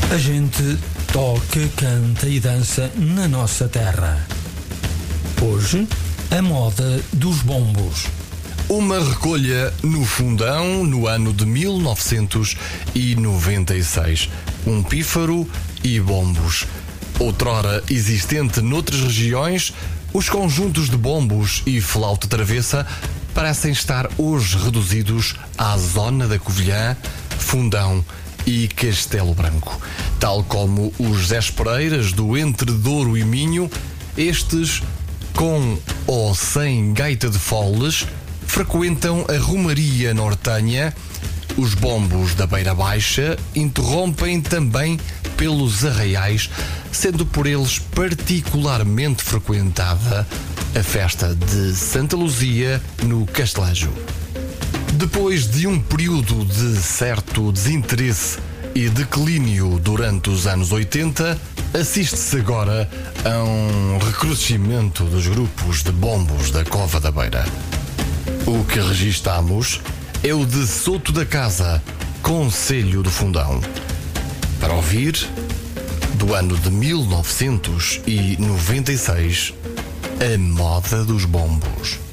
A gente toca, canta e dança na nossa terra. Hoje, a moda dos bombos. Uma recolha no Fundão no ano de 1996. Um pífaro e bombos. Outrora existente noutras regiões, os conjuntos de bombos e flauta travessa parecem estar hoje reduzidos à zona da Covilhã, Fundão e Castelo Branco. Tal como os Zés Pereiras do Entre Douro e Minho, estes, com ou sem gaita de foles, frequentam a Romaria Nortenha. Os bombos da Beira Baixa interrompem também pelos arraiais, sendo por eles particularmente frequentada a festa de Santa Luzia no Castelejo. Depois de um período de certo desinteresse e declínio durante os anos 80, assiste-se agora a um recrudescimento dos grupos de bombos da Cova da Beira. O que registamos é o de Soto da Casa, concelho do Fundão. Para ouvir, do ano de 1996, a moda dos bombos.